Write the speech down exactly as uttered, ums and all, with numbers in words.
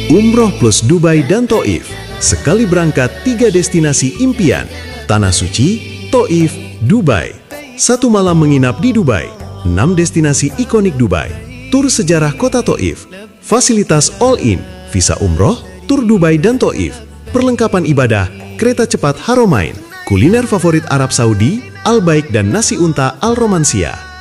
Umroh plus Dubai dan Taif. Sekali berangkat tiga destinasi impian. Tanah Suci, Taif, Dubai. Satu malam menginap di Dubai. Enam destinasi ikonik Dubai. Tur sejarah kota Taif. Fasilitas all-in, visa umroh, tur Dubai dan Taif. Perlengkapan ibadah, kereta cepat Haramain. Kuliner favorit Arab Saudi, Al Baik dan nasi unta Al Romansia.